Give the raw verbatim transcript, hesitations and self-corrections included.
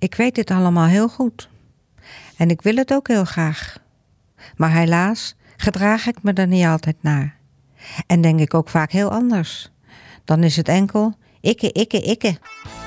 Ik weet dit allemaal heel goed. En ik wil het ook heel graag. Maar helaas gedraag ik me er niet altijd naar. En denk ik ook vaak heel anders. Dan is het enkel ikke, ikke, ikke.